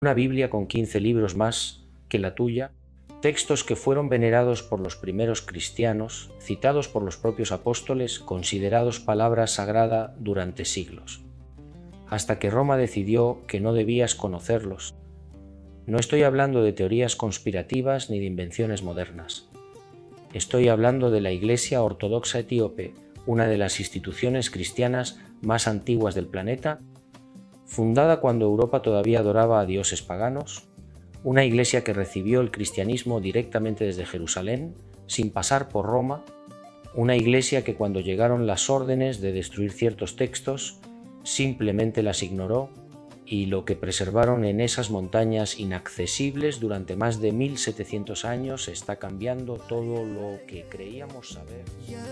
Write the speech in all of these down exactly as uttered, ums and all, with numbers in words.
una Biblia con quince libros más que la tuya, textos que fueron venerados por los primeros cristianos, citados por los propios apóstoles, considerados palabra sagrada durante siglos, hasta que Roma decidió que no debías conocerlos. No estoy hablando de teorías conspirativas ni de invenciones modernas. Estoy hablando de la Iglesia Ortodoxa Etíope, una de las instituciones cristianas más antiguas del planeta, fundada cuando Europa todavía adoraba a dioses paganos, una iglesia que recibió el cristianismo directamente desde Jerusalén, sin pasar por Roma, una iglesia que cuando llegaron las órdenes de destruir ciertos textos, simplemente las ignoró, y lo que preservaron en esas montañas inaccesibles durante más de mil setecientos años está cambiando todo lo que creíamos saber.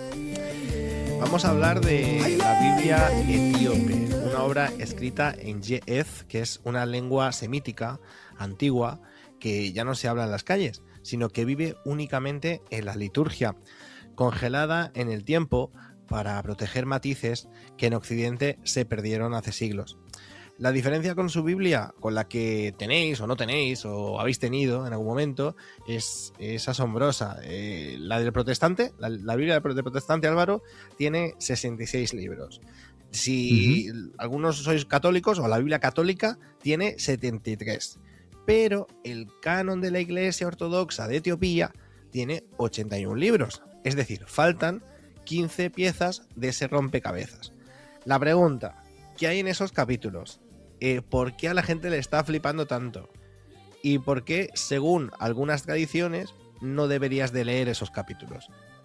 Vamos a hablar de la Biblia etíope, una obra escrita en Ge'ez, que es una lengua semítica antigua que ya no se habla en las calles, sino que vive únicamente en la liturgia, congelada en el tiempo para proteger matices que en Occidente se perdieron hace siglos. La diferencia con su Biblia, con la que tenéis o no tenéis o habéis tenido en algún momento, es, es asombrosa. Eh, la del protestante, la, la Biblia del protestante, Álvaro, tiene sesenta y seis libros. Si uh-huh. algunos sois católicos, o la Biblia católica tiene setenta y tres. Pero el canon de la Iglesia Ortodoxa de Etiopía tiene ochenta y uno libros. Es decir, faltan quince piezas de ese rompecabezas. La pregunta, ¿qué hay en esos capítulos? Eh, ¿Por qué a la gente le está flipando tanto? ¿Y por qué, según algunas tradiciones, no deberías de leer esos capítulos?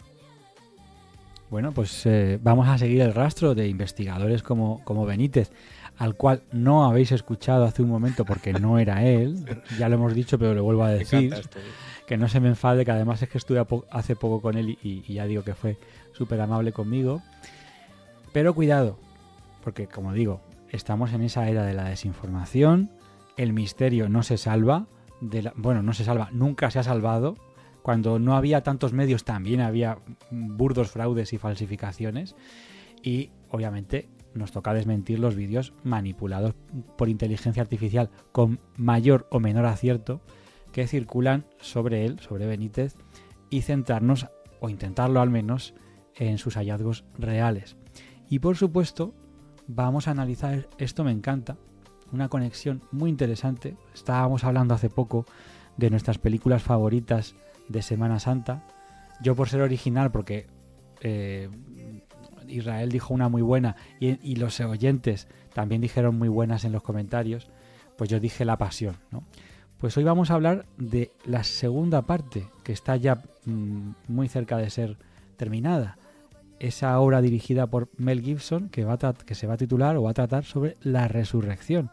Bueno, pues eh, vamos a seguir el rastro de investigadores como, como Benítez, al cual no habéis escuchado hace un momento porque no era él, ya lo hemos dicho, pero lo vuelvo a decir, que no se me enfade, que además es que estuve a po- hace poco con él y, y ya digo que fue súper amable conmigo. Pero cuidado, porque como digo, estamos en esa era de la desinformación, el misterio no se salva, de la, bueno, no se salva, nunca se ha salvado. Cuando no había tantos medios también había burdos fraudes y falsificaciones y obviamente nos toca desmentir los vídeos manipulados por inteligencia artificial con mayor o menor acierto que circulan sobre él, sobre Benítez, y centrarnos, o intentarlo al menos, en sus hallazgos reales. Y por supuesto, vamos a analizar, esto me encanta, una conexión muy interesante. Estábamos hablando hace poco de nuestras películas favoritas de Semana Santa. Yo por ser original, porque eh, Israel dijo una muy buena y, y los oyentes también dijeron muy buenas en los comentarios, pues yo dije La Pasión, ¿no? Pues hoy vamos a hablar de la segunda parte, que está ya mmm, muy cerca de ser terminada. Esa obra dirigida por Mel Gibson que, va a tra- que se va a titular o va a tratar sobre la resurrección.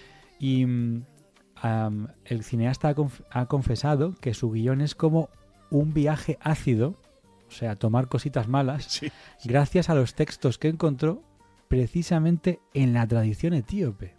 Y um, el cineasta ha, conf- ha confesado que su guión es como un viaje ácido, o sea, tomar cositas malas, sí, sí. gracias a los textos que encontró precisamente en la tradición etíope.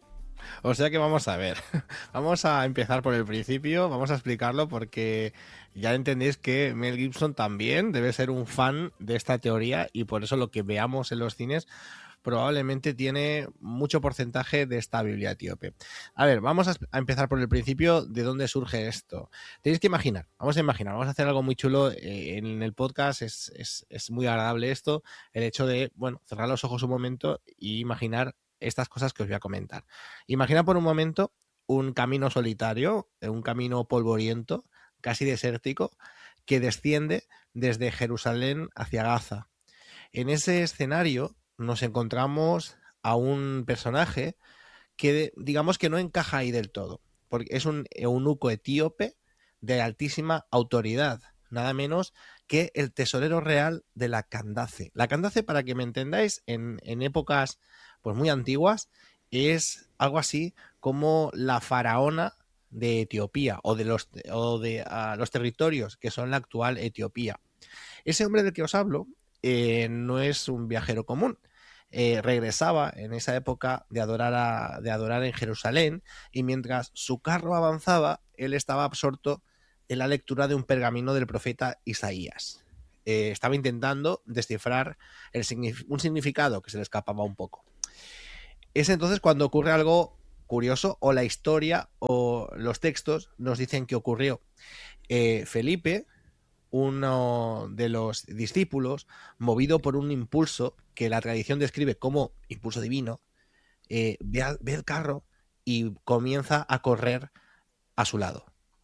O sea que vamos a ver, vamos a empezar por el principio, vamos a explicarlo porque ya entendéis que Mel Gibson también debe ser un fan de esta teoría y por eso lo que veamos en los cines probablemente tiene mucho porcentaje de esta Biblia etíope. A ver, vamos a, a empezar por el principio de dónde surge esto. Tenéis que imaginar, vamos a imaginar, vamos a hacer algo muy chulo eh, en el podcast, es, es, es muy agradable esto, el hecho de, bueno, cerrar los ojos un momento y imaginar estas cosas que os voy a comentar. Imagina por un momento un camino solitario, un camino polvoriento, casi desértico, que desciende desde Jerusalén hacia Gaza. En ese escenario nos encontramos a un personaje que digamos que no encaja ahí del todo, porque es un eunuco etíope de altísima autoridad, nada menos que el tesorero real de la Candace. La Candace, para que me entendáis, en, en épocas pues muy antiguas, es algo así como la faraona de Etiopía o de los, o de uh, los territorios que son la actual Etiopía. Ese hombre del que os hablo eh, no es un viajero común. Eh, regresaba en esa época de adorar, a, de adorar en Jerusalén y mientras su carro avanzaba, él estaba absorto en la lectura de un pergamino del profeta Isaías. Eh, estaba intentando descifrar el signif- un significado que se le escapaba un poco. Es entonces cuando ocurre algo curioso, o la historia o los textos nos dicen que ocurrió. Eh, Felipe, uno de los discípulos, movido por un impulso que la tradición describe como impulso divino, eh, ve, a, ve el carro y comienza a correr a su lado.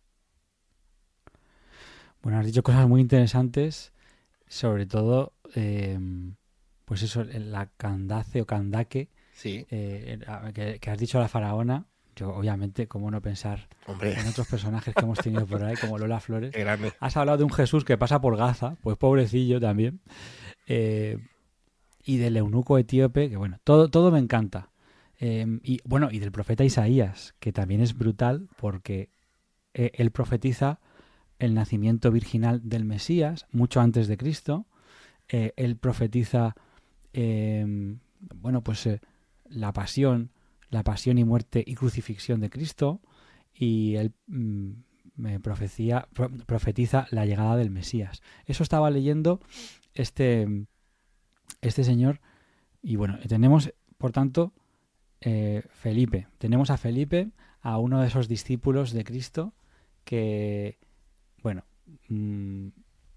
Bueno, has dicho cosas muy interesantes, sobre todo, eh, pues eso, la Candace o Candaque, sí. eh, que, que has dicho a la faraona. Yo, obviamente, cómo no pensar Hombre. en otros personajes que hemos tenido por ahí, como Lola Flores. Qué grande. Has hablado de un Jesús que pasa por Gaza, pues pobrecillo también. Eh, y del eunuco etíope, que bueno, todo, todo me encanta. Eh, y bueno, y del profeta Isaías, que también es brutal porque eh, él profetiza el nacimiento virginal del Mesías mucho antes de Cristo. Eh, él profetiza, eh, bueno, pues eh, la pasión, la pasión y muerte y crucifixión de Cristo, y él mm, me profecía, pro, profetiza la llegada del Mesías. Eso estaba leyendo este, este señor, y bueno, tenemos, por tanto, eh, Felipe. Tenemos a Felipe, a uno de esos discípulos de Cristo que, bueno, mmm,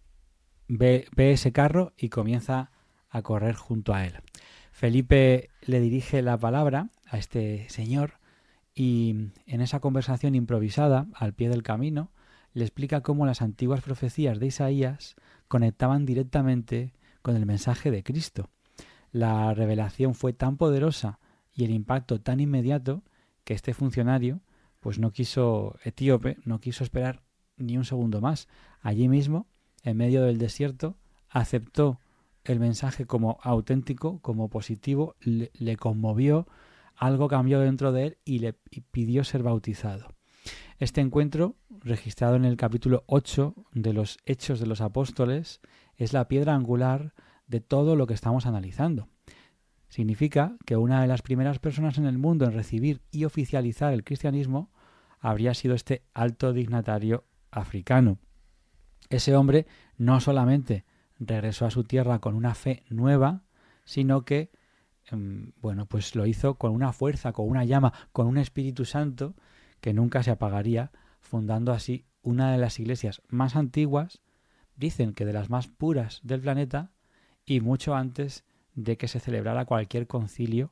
ve, ve ese carro y comienza a correr junto a él. Felipe le dirige la palabra a este señor y en esa conversación improvisada al pie del camino le explica cómo las antiguas profecías de Isaías conectaban directamente con el mensaje de Cristo. La revelación fue tan poderosa y el impacto tan inmediato que este funcionario, pues no quiso, etíope, no quiso esperar ni un segundo más. Allí mismo, en medio del desierto, aceptó el mensaje como auténtico, como positivo, le, le conmovió, algo cambió dentro de él y le y pidió ser bautizado. Este encuentro, registrado en el capítulo ocho de los Hechos de los Apóstoles, es la piedra angular de todo lo que estamos analizando. Significa que una de las primeras personas en el mundo en recibir y oficializar el cristianismo habría sido este alto dignatario africano. Ese hombre no solamente regresó a su tierra con una fe nueva, sino que, bueno, pues lo hizo con una fuerza, con una llama, con un Espíritu Santo que nunca se apagaría, fundando así una de las iglesias más antiguas, dicen que de las más puras del planeta, y mucho antes de que se celebrara cualquier concilio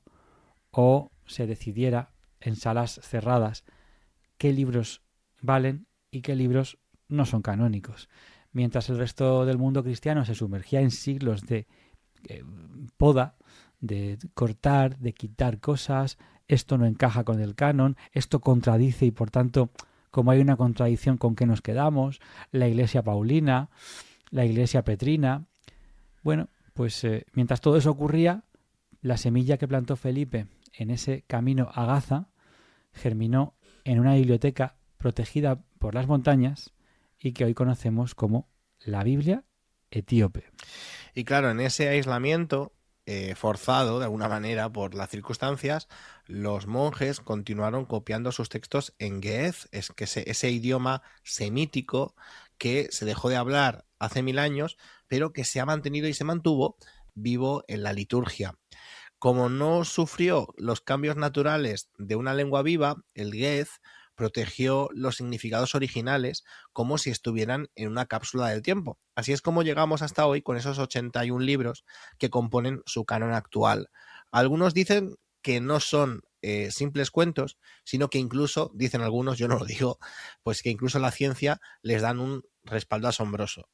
o se decidiera en salas cerradas qué libros valen y qué libros no son canónicos. Mientras el resto del mundo cristiano se sumergía en siglos de eh, poda, de cortar, de quitar cosas, esto no encaja con el canon, esto contradice y por tanto, como hay una contradicción, ¿con qué nos quedamos? La iglesia paulina, la iglesia petrina. Bueno, pues eh, mientras todo eso ocurría, la semilla que plantó Felipe en ese camino a Gaza germinó en una biblioteca protegida por las montañas y que hoy conocemos como la Biblia etíope. Y claro, en ese aislamiento eh, forzado de alguna manera por las circunstancias, los monjes continuaron copiando sus textos en Ge'ez, es que ese, ese idioma semítico que se dejó de hablar hace mil años, pero que se ha mantenido y se mantuvo vivo en la liturgia. Como no sufrió los cambios naturales de una lengua viva, el Ge'ez protegió los significados originales como si estuvieran en una cápsula del tiempo. Así es como llegamos hasta hoy con esos ochenta y un libros que componen su canon actual. Algunos dicen que no son eh, simples cuentos, sino que incluso, dicen algunos, yo no lo digo, pues que incluso la ciencia les dan un respaldo asombroso.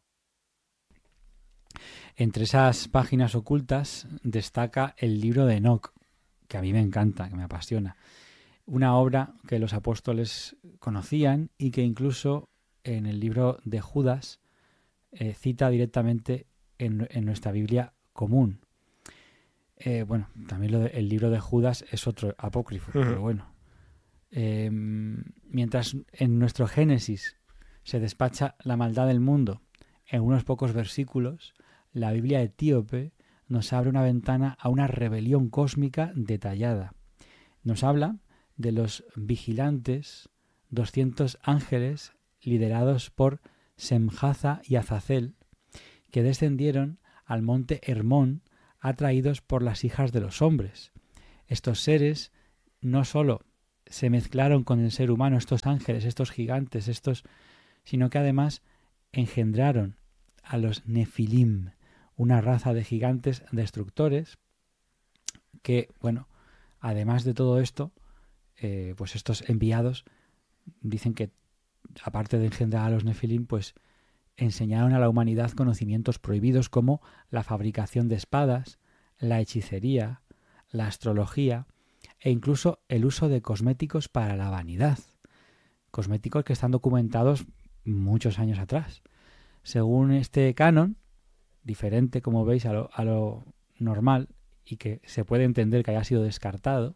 Entre esas páginas ocultas destaca el libro de Enoc, que a mí me encanta, que me apasiona. Una obra que los apóstoles conocían y que incluso en el libro de Judas eh, cita directamente en, en nuestra Biblia común. Eh, bueno, también lo de, el libro de Judas es otro apócrifo, uh-huh. pero bueno. Eh, mientras en nuestro Génesis se despacha la maldad del mundo en unos pocos versículos, la Biblia etíope nos abre una ventana a una rebelión cósmica detallada. Nos habla de los vigilantes, doscientos ángeles liderados por Semjaza y Azazel, que descendieron al monte Hermón atraídos por las hijas de los hombres. Estos seres no solo se mezclaron con el ser humano, estos ángeles, estos gigantes, estos, sino que además engendraron a los Nefilim, una raza de gigantes destructores que, bueno, además de todo esto, eh, pues estos enviados dicen que, aparte de engendrar a los Nefilim, pues enseñaron a la humanidad conocimientos prohibidos como la fabricación de espadas, la hechicería, la astrología e incluso el uso de cosméticos para la vanidad. Cosméticos que están documentados muchos años atrás. Según este canon, diferente, como veis, a lo, a lo normal y que se puede entender que haya sido descartado,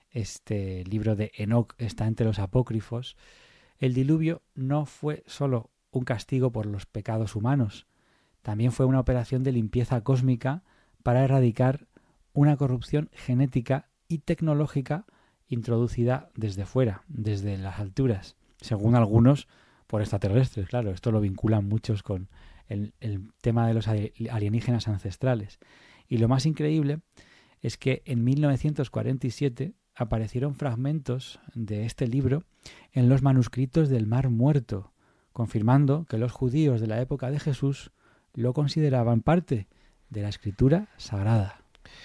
este libro de Enoc está entre los apócrifos, el diluvio no fue solo un castigo por los pecados humanos, también fue una operación de limpieza cósmica para erradicar una corrupción genética y tecnológica introducida desde fuera, desde las alturas, según algunos por extraterrestres. Claro, esto lo vinculan muchos con el, el tema de los alienígenas ancestrales. Y lo más increíble es que en mil novecientos cuarenta y siete aparecieron fragmentos de este libro en los manuscritos del Mar Muerto, confirmando que los judíos de la época de Jesús lo consideraban parte de la escritura sagrada.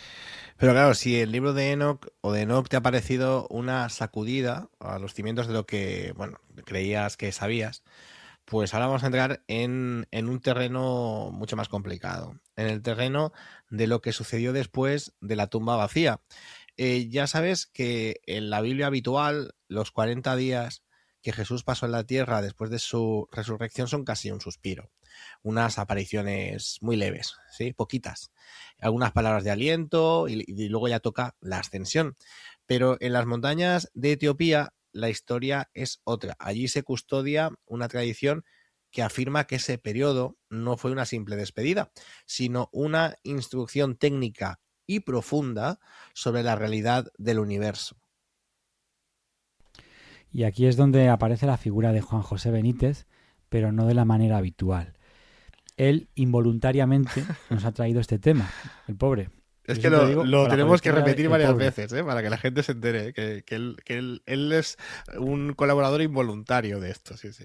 Pero claro, si el libro de Enoch o de Enoch te ha parecido una sacudida a los cimientos de lo que, bueno, creías que sabías, pues ahora vamos a entrar en, en un terreno mucho más complicado, en el terreno de lo que sucedió después de la tumba vacía. Eh, ya sabes que en la Biblia habitual, los cuarenta días que Jesús pasó en la tierra después de su resurrección son casi un suspiro. Unas apariciones muy leves, ¿sí? Poquitas. Algunas palabras de aliento y, y luego ya toca la ascensión. Pero en las montañas de Etiopía la historia es otra. Allí se custodia una tradición que afirma que ese periodo no fue una simple despedida, sino una instrucción técnica y profunda sobre la realidad del universo. Y aquí es donde aparece la figura de Juan José Benítez, pero no de la manera habitual. Él involuntariamente nos ha traído este tema, el pobre. Es que lo, digo, lo tenemos que repetir varias pobre. veces, ¿eh? Para que la gente se entere, ¿eh? que, que, él, que él, él es un colaborador involuntario de esto, sí, sí.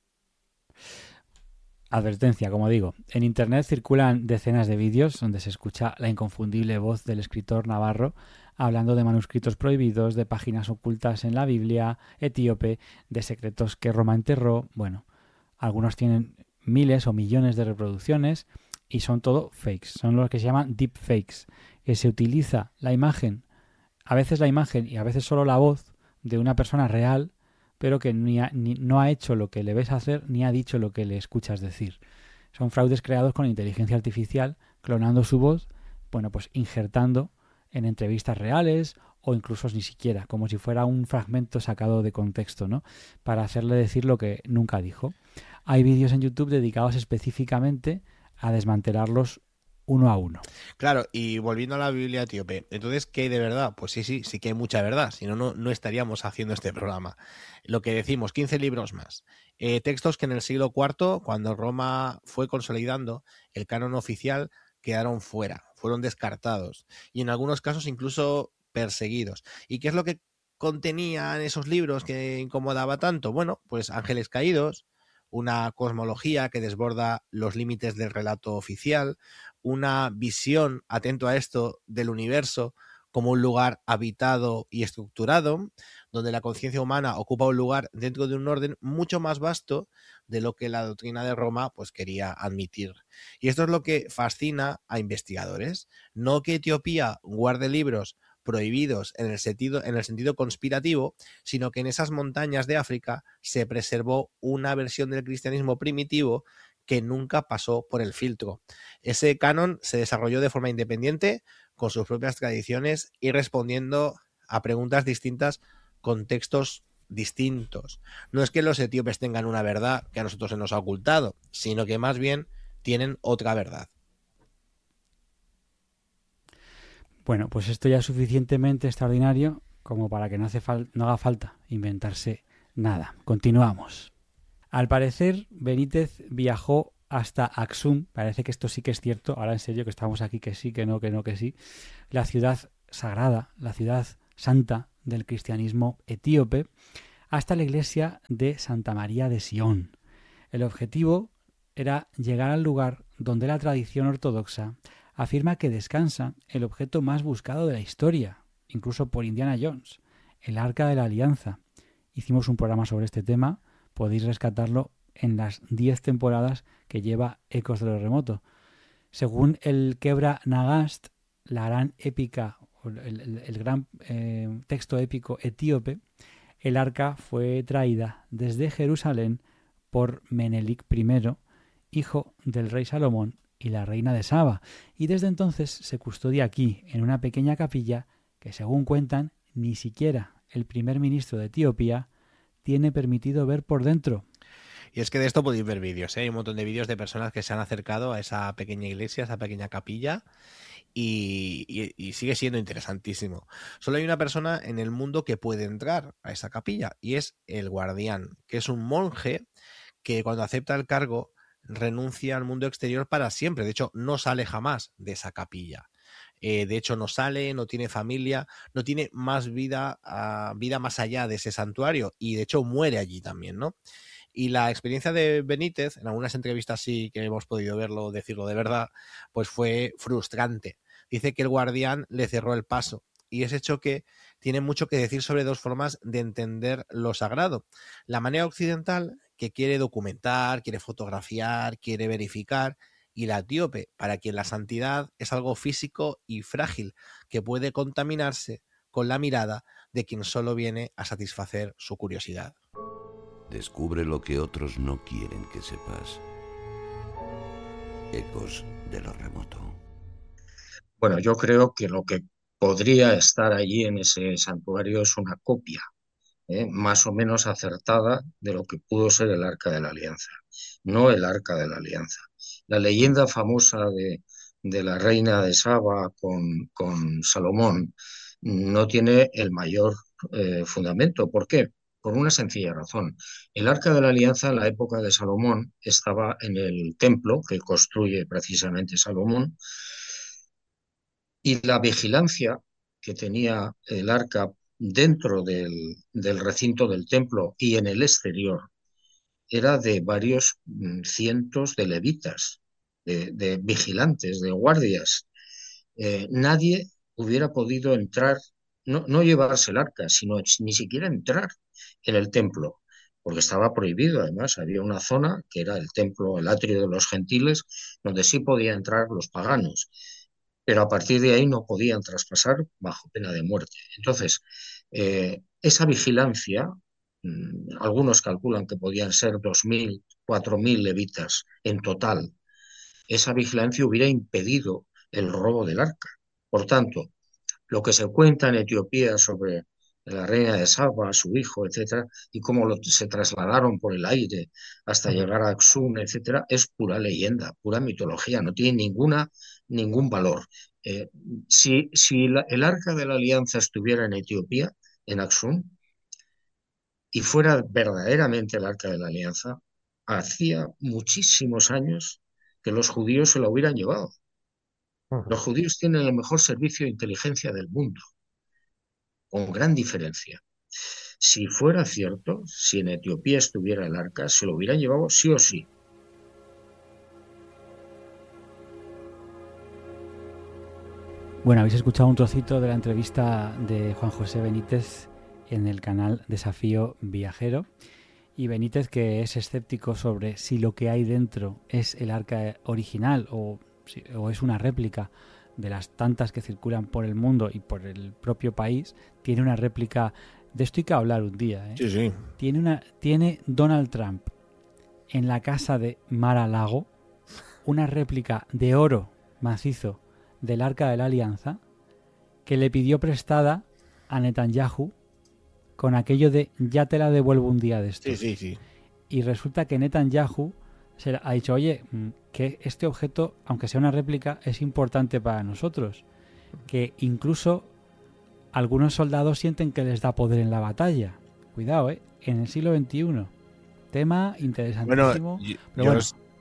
Advertencia, como digo, en internet circulan decenas de vídeos donde se escucha la inconfundible voz del escritor navarro hablando de manuscritos prohibidos, de páginas ocultas en la Biblia etíope, de secretos que Roma enterró. Bueno, algunos tienen miles o millones de reproducciones y son todo fakes, son los que se llaman deep fakes, que se utiliza la imagen, a veces la imagen y a veces solo la voz de una persona real, pero que ni ha, ni, no ha hecho lo que le ves hacer ni ha dicho lo que le escuchas decir. Son fraudes creados con inteligencia artificial, clonando su voz, bueno, pues injertando en entrevistas reales o incluso ni siquiera, como si fuera un fragmento sacado de contexto, ¿no? Para hacerle decir lo que nunca dijo. Hay vídeos en YouTube dedicados específicamente a desmantelarlos uno a uno. Claro, y volviendo a la Biblia etíope, entonces, ¿qué hay de verdad? Pues sí, sí, sí que hay mucha verdad, si no, no, no estaríamos haciendo este programa. Lo que decimos, quince libros más. Eh, textos que en el siglo cuarto, cuando Roma fue consolidando el canon oficial, quedaron fuera, fueron descartados y en algunos casos incluso perseguidos. ¿Y qué es lo que contenían esos libros que incomodaba tanto? Bueno, pues ángeles caídos, una cosmología que desborda los límites del relato oficial, una visión, atento a esto, del universo como un lugar habitado y estructurado, donde la conciencia humana ocupa un lugar dentro de un orden mucho más vasto de lo que la doctrina de Roma pues quería admitir. Y esto es lo que fascina a investigadores. No que Etiopía guarde libros prohibidos en el sentido, en el sentido conspirativo, sino que en esas montañas de África se preservó una versión del cristianismo primitivo que nunca pasó por el filtro. Ese canon se desarrolló de forma independiente, con sus propias tradiciones y respondiendo a preguntas distintas con textos distintos. No es que los etíopes tengan una verdad que a nosotros se nos ha ocultado, sino que más bien tienen otra verdad. Bueno, pues esto ya es suficientemente extraordinario como para que no, hace fal- no haga falta inventarse nada. Continuamos. Al parecer, Benítez viajó hasta Aksum, parece que esto sí que es cierto, ahora en serio que estamos aquí que sí, que no, que no, que sí, la ciudad sagrada, la ciudad santa del cristianismo etíope, hasta la iglesia de Santa María de Sion. El objetivo era llegar al lugar donde la tradición ortodoxa afirma que descansa el objeto más buscado de la historia, incluso por Indiana Jones, el Arca de la Alianza. Hicimos un programa sobre este tema, podéis rescatarlo en las diez temporadas que lleva Ecos de lo Remoto. Según el Kebra Nagast, la gran épica, el, el, el gran eh, texto épico etíope, el arca fue traída desde Jerusalén por Menelik primero, hijo del rey Salomón y la reina de Saba, y desde entonces se custodia aquí, en una pequeña capilla que, según cuentan, ni siquiera el primer ministro de Etiopía tiene permitido ver por dentro. Y es que de esto podéis ver vídeos, ¿eh? Hay un montón de vídeos de personas que se han acercado a esa pequeña iglesia, a esa pequeña capilla, y, y, y sigue siendo interesantísimo. Solo hay una persona en el mundo que puede entrar a esa capilla, y es el guardián, que es un monje que cuando acepta el cargo renuncia al mundo exterior para siempre. De hecho, no sale jamás de esa capilla. Eh, de hecho, no sale, no tiene familia, no tiene más vida, uh, vida más allá de ese santuario, y de hecho muere allí también, ¿no? Y la experiencia de Benítez, en algunas entrevistas sí que hemos podido verlo, decirlo de verdad, pues fue frustrante. Dice que el guardián le cerró el paso, y ese choque tiene mucho que decir sobre dos formas de entender lo sagrado. La manera occidental, que quiere documentar, quiere fotografiar, quiere verificar, y la etíope, para quien la santidad es algo físico y frágil, que puede contaminarse con la mirada de quien solo viene a satisfacer su curiosidad. Descubre lo que otros no quieren que sepas. Ecos de lo Remoto. Bueno, yo creo que lo que podría estar allí en ese santuario es una copia, ¿eh? más o menos acertada de lo que pudo ser el Arca de la Alianza, no el Arca de la Alianza. La leyenda famosa de, de la reina de Saba con, con Salomón no tiene el mayor eh, fundamento. ¿Por qué? Por una sencilla razón. El Arca de la Alianza en la época de Salomón estaba en el templo que construye precisamente Salomón, y la vigilancia que tenía el arca dentro del, del recinto del templo y en el exterior era de varios cientos de levitas, de, de vigilantes, de guardias. Eh, nadie hubiera podido entrar, no, no llevarse el arca, sino ni siquiera entrar en el templo, porque estaba prohibido. Además, había una zona que era el templo, el atrio de los gentiles, donde sí podían entrar los paganos, pero a partir de ahí no podían traspasar bajo pena de muerte. Entonces, eh, esa vigilancia, mmm, algunos calculan que podían ser dos mil, cuatro mil levitas en total, esa vigilancia hubiera impedido el robo del arca. Por tanto, lo que se cuenta en Etiopía sobre la reina de Saba, su hijo, etcétera, y cómo lo, se trasladaron por el aire hasta llegar a Axum, etcétera, es pura leyenda, pura mitología, no tiene ninguna, ningún valor. Eh, si si la, el Arca de la Alianza estuviera en Etiopía, en Axum, y fuera verdaderamente el Arca de la Alianza, hacía muchísimos años que los judíos se lo hubieran llevado. Los judíos tienen el mejor servicio de inteligencia del mundo, con gran diferencia. Si fuera cierto, si en Etiopía estuviera el arca, se lo hubieran llevado sí o sí. Bueno, habéis escuchado un trocito de la entrevista de Juan José Benítez en el canal Desafío Viajero. Y Benítez, que es escéptico sobre si lo que hay dentro es el arca original o, o es una réplica de las tantas que circulan por el mundo y por el propio país, tiene una réplica. De esto hay que hablar un día, ¿eh? Sí, sí. Tiene, una, tiene Donald Trump en la casa de Mar-a-Lago una réplica de oro macizo del Arca de la Alianza que le pidió prestada a Netanyahu con aquello de ya te la devuelvo un día de estos. Sí, sí, sí. Y resulta que Netanyahu se ha dicho, oye, que este objeto, aunque sea una réplica, es importante para nosotros. Que incluso algunos soldados sienten que les da poder en la batalla. Cuidado, ¿eh? En el siglo veintiuno. Tema interesantísimo. Bueno, yo, pero yo bueno. os,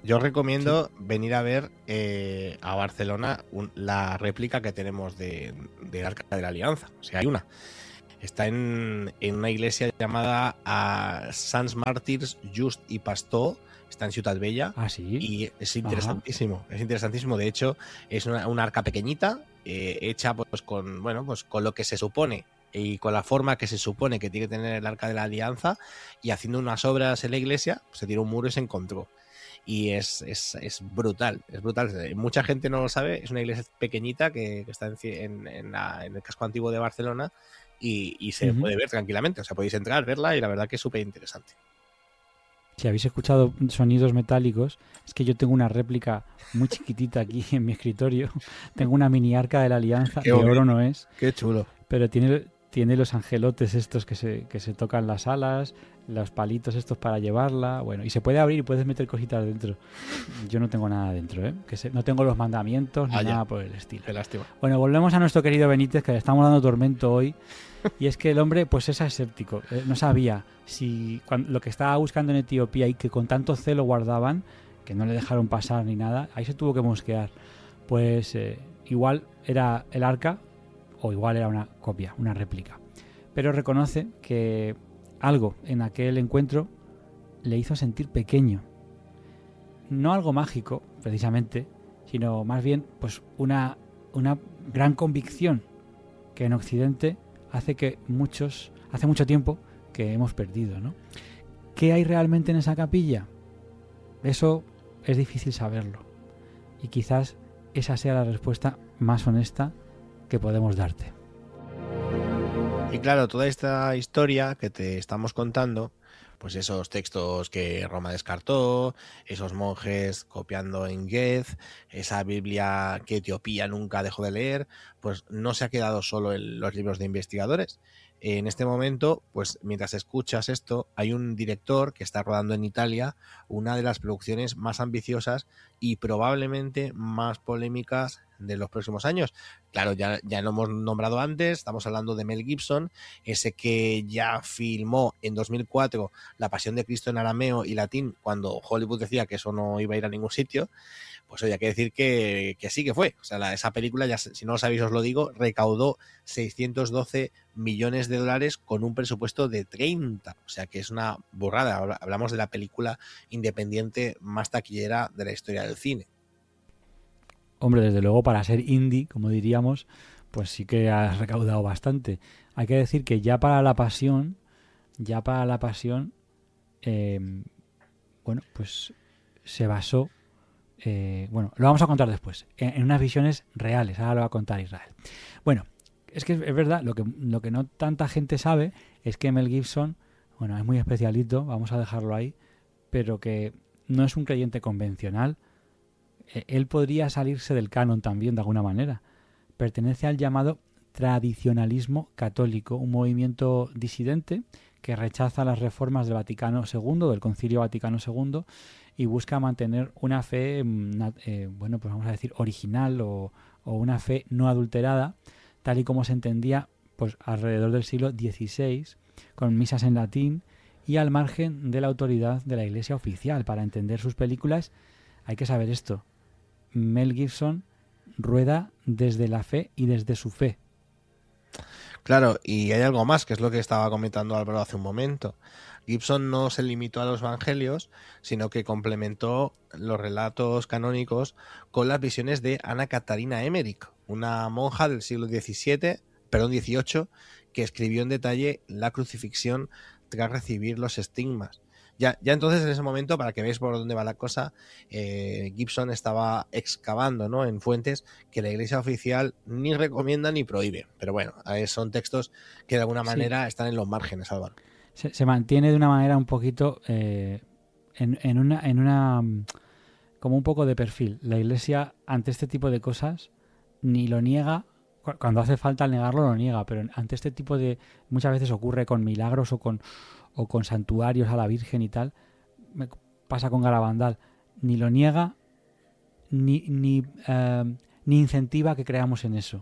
Yo os recomiendo sí. venir a ver eh, a Barcelona un, la réplica que tenemos de, del Arca de la Alianza. O sea, hay una. Está en, en una iglesia llamada uh, Sants Màrtirs Just i Pastor. Está en Ciutat Bella. Ah, sí. Y es interesantísimo. Ajá. Es interesantísimo. De hecho, es una, una arca pequeñita, eh, hecha pues con, bueno, pues con lo que se supone y con la forma que se supone que tiene que tener el Arca de la Alianza, y haciendo unas obras en la iglesia, se tiró un muro y se encontró. Y es, es, es brutal, es brutal. Mucha gente no lo sabe, es una iglesia pequeñita que, que está en, en, en, la, en el casco antiguo de Barcelona y, y se uh-huh. puede ver tranquilamente. O sea, podéis entrar, verla, y la verdad que es súper interesante. Si habéis escuchado sonidos metálicos, es que yo tengo una réplica muy chiquitita aquí en mi escritorio. Tengo una mini Arca de la Alianza, de oro no es. Qué chulo. Pero tiene, tiene los angelotes estos que se, que se tocan las alas, los palitos estos para llevarla, bueno, y se puede abrir y puedes meter cositas dentro. Yo no tengo nada dentro, ¿eh? Que se, no tengo los mandamientos ni ah, nada por el estilo. Qué lástima. Bueno, volvemos a nuestro querido Benítez, que le estamos dando tormento hoy. Y es que el hombre pues es escéptico, eh, no sabía si cuando, lo que estaba buscando en Etiopía y que con tanto celo guardaban, que no le dejaron pasar ni nada, ahí se tuvo que mosquear. Pues eh, igual era el arca o igual era una copia, una réplica. Pero reconoce que algo en aquel encuentro le hizo sentir pequeño. No algo mágico, precisamente, sino más bien pues una, una gran convicción que en Occidente hace que muchos, hace mucho tiempo que hemos perdido, ¿no? ¿Qué hay realmente en esa capilla? Eso es difícil saberlo. Y quizás esa sea la respuesta más honesta que podemos darte. Y claro, toda esta historia que te estamos contando, pues esos textos que Roma descartó, esos monjes copiando en Goethe, esa Biblia que Etiopía nunca dejó de leer, pues no se ha quedado solo en los libros de investigadores. En este momento, pues mientras escuchas esto, hay un director que está rodando en Italia una de las producciones más ambiciosas y probablemente más polémicas de los próximos años. Claro, ya, ya lo hemos nombrado antes, estamos hablando de Mel Gibson, ese que ya filmó en dos mil cuatro La Pasión de Cristo en arameo y latín, cuando Hollywood decía que eso no iba a ir a ningún sitio. Pues oye, hay que decir que, que sí que fue. O sea, la, esa película, ya si no lo sabéis os lo digo, recaudó seiscientos doce millones de dólares con un presupuesto de treinta. O sea, que es una burrada. Hablamos de la película independiente más taquillera de la historia del cine. Hombre, desde luego, para ser indie, como diríamos, pues sí que has recaudado bastante. Hay que decir que ya para La Pasión, ya para La Pasión, eh, bueno, pues se basó, eh, bueno, lo vamos a contar después, en, en unas visiones reales. Ahora lo va a contar Israel. Bueno, es que es, es verdad, lo que, lo que no tanta gente sabe es que Mel Gibson, bueno, es muy especialito, vamos a dejarlo ahí, pero que no es un creyente convencional. Él podría salirse del canon también de alguna manera. Pertenece al llamado tradicionalismo católico, un movimiento disidente que rechaza las reformas del Vaticano segundo, del Concilio Vaticano segundo, y busca mantener una fe, eh, bueno, pues vamos a decir original o, o una fe no adulterada, tal y como se entendía pues alrededor del siglo dieciséis, con misas en latín y al margen de la autoridad de la Iglesia oficial. Para entender sus películas hay que saber esto. Mel Gibson rueda desde la fe y desde su fe. Claro, y hay algo más, que es lo que estaba comentando Álvaro hace un momento. Gibson no se limitó a los evangelios, sino que complementó los relatos canónicos con las visiones de Ana Catarina Emmerich, una monja del siglo diecisiete, perdón, dieciocho, que escribió en detalle la crucifixión tras recibir los estigmas. Ya, ya entonces en ese momento, para que veáis por dónde va la cosa, eh, Gibson estaba excavando, ¿no?, en fuentes que la Iglesia oficial ni recomienda ni prohíbe. Pero bueno, son textos que de alguna manera sí están en los márgenes, Álvaro. Se, se mantiene de una manera un poquito eh, en, en una, en una como un poco de perfil. La Iglesia ante este tipo de cosas ni lo niega. Cuando hace falta negarlo lo niega, pero ante este tipo de, muchas veces ocurre con milagros o con o con santuarios a la Virgen y tal, me pasa con Garabandal, ni lo niega ni ni, eh, ni incentiva que creamos en eso.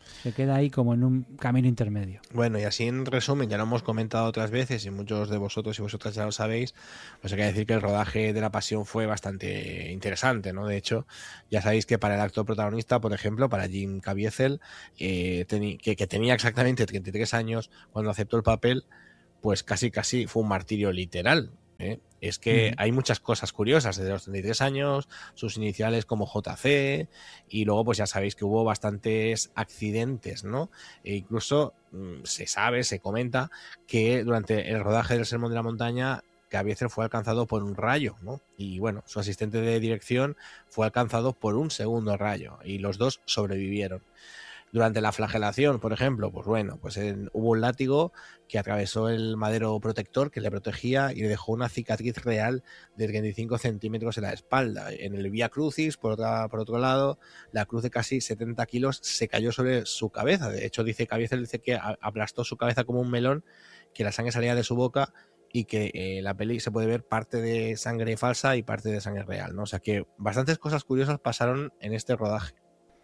Se queda ahí como en un camino intermedio. Bueno, y así en resumen, ya lo hemos comentado otras veces y muchos de vosotros y vosotras ya lo sabéis, pues hay que decir que el rodaje de La Pasión fue bastante interesante, ¿no? De hecho, ya sabéis que para el actor protagonista, por ejemplo, para Jim Caviezel, eh, teni- que, que tenía exactamente treinta y tres años cuando aceptó el papel, pues casi casi fue un martirio literal, ¿eh? Es que Ujú. hay muchas cosas curiosas desde los treinta y tres años, sus iniciales como J C, y luego pues ya sabéis que hubo bastantes accidentes, ¿no? E incluso mm, se sabe, se comenta que durante el rodaje del Sermón de la Montaña Caviezel fue alcanzado por un rayo, ¿no? Y bueno, su asistente de dirección fue alcanzado por un segundo rayo y los dos sobrevivieron. Durante la flagelación, por ejemplo, pues bueno, pues en, hubo un látigo que atravesó el madero protector que le protegía y le dejó una cicatriz real de treinta y cinco centímetros en la espalda. En el Vía Crucis, por, otra, por otro lado, la cruz de casi setenta kilos se cayó sobre su cabeza. De hecho, dice Caviezel dice que aplastó su cabeza como un melón, que la sangre salía de su boca y que en eh, la peli se puede ver parte de sangre falsa y parte de sangre real, ¿no? O sea que bastantes cosas curiosas pasaron en este rodaje.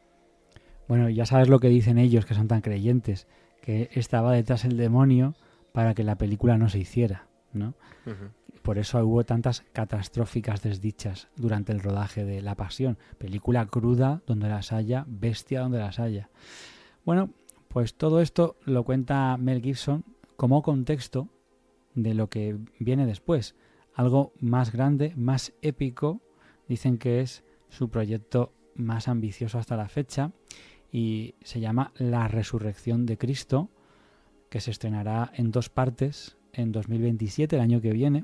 Bueno, ya sabes lo que dicen ellos, que son tan creyentes, que estaba detrás el demonio para que la película no se hiciera, ¿no? Uh-huh. Por eso hubo tantas catastróficas desdichas durante el rodaje de La Pasión. Película cruda donde las haya, bestia donde las haya. Bueno, pues todo esto lo cuenta Mel Gibson como contexto de lo que viene después. Algo más grande, más épico. Dicen que es su proyecto más ambicioso hasta la fecha. Y se llama La Resurrección de Cristo, que se estrenará en dos partes en dos mil veintisiete, el año que viene.